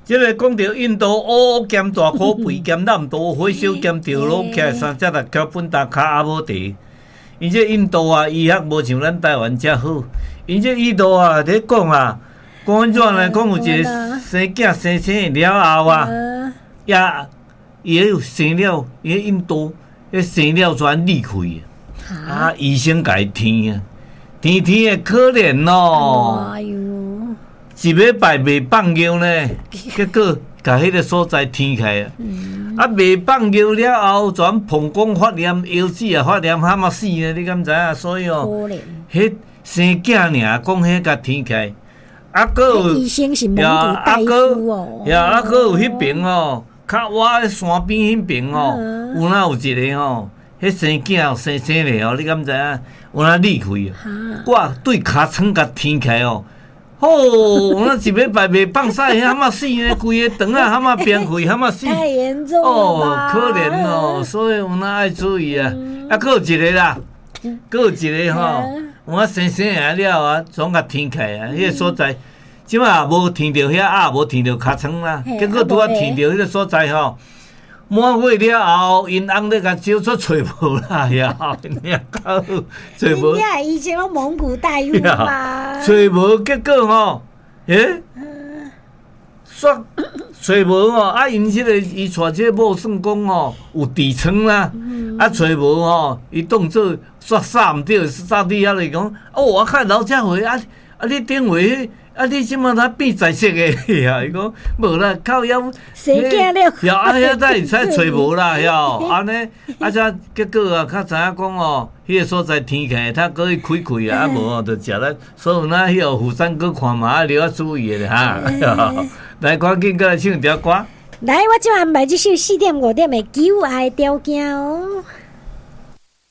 即个讲到印度乌兼大苦肥兼南岛火烧兼掉落起来三只六脚本达卡阿姆地。因这印度啊，医学无像咱台湾遮好。因这印度啊，咧讲啊，讲安怎来讲有一个生囝生了后啊，也有生了，印度迄生了全裂开啊，医生家添啊，天的可怜咯。哎呦！一礼拜未放药呢，结果甲迄个所在天开啊，未放药了后，全膀胱发炎、腰子也发炎，蛤蟆死呢！你敢知影？所以哦，迄生囝尔，讲迄甲天开，啊，搁有医生是蒙古大夫哦， 啊，搁有迄边哦，较我山边迄边哦，有哪有一个哦，迄生囝生了哦，你敢知影？有哪裂开啊？我对尻川甲天开哦。那一礼拜未放屎，蛤蟆死呢，规个肠啊，蛤蟆变开，蛤蟆死。 太严重了吧？ 可怜哦，所以有哪爱注意啊。啊，搁有一个啦，搁有一个吼，我生下了啊，总甲天开啊，迄个所在，即马无填着遐啊，无填着尻川啦，结果拄啊填着迄个所在吼。满月了后，因翁咧甲招出找无啦，呀， 找无。人家以前拢蒙古大夫嘛， 找无，结果吼，煞找无吼，啊，因即个伊带即个某算讲吼有痔疮啦，啊，找无吼，伊当做煞杀毋着，杀你遐来讲，哦，我看老遮回啊，你顶回。啊！你即马哪变在色的呀？伊讲无啦，靠腰生囝了， 遐才会使找无啦，遐安尼啊，则结果啊，较知影讲哦，迄个所在天气，他搁去开开啊，啊无哦，就食了。所以那迄个富山搁看嘛，留啊注意的哈。来，赶紧过来唱条歌。 来，我即晚买这首4点5点的《旧爱条件》哦。